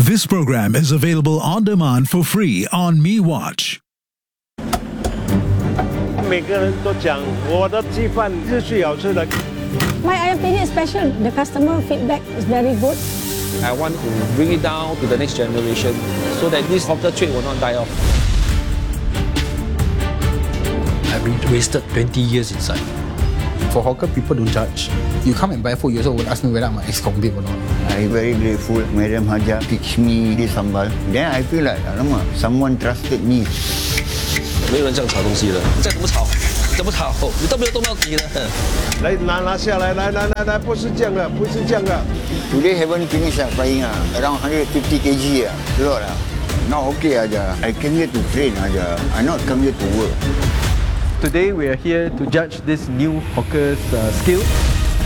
This program is available on demand for free on MeWatch. 每个人都讲我的鸡饭是最好吃的。 My ayam penyet is special. The customer feedback is very good. I want to bring it down to the next generation so that this hawker trade will not die off. I've been wasted 20 years inside. For hawker, people don't judge. You come and buy food, you also would ask me whether I'm an ex-convict or not. I'm very grateful. Madam Haja teach me this sambal. Then I feel like, alamak, someone trusted me. 没有人这样炒东西的，再怎么炒，怎么炒，你都没有动到底的。 来拿下来，来，不是这样的，不是这样的。 Today haven't finished frying around 150 kg a lot Now okay aja. I came here to train aja. I not come here to work. Today we are here to judge this new hawker's skill.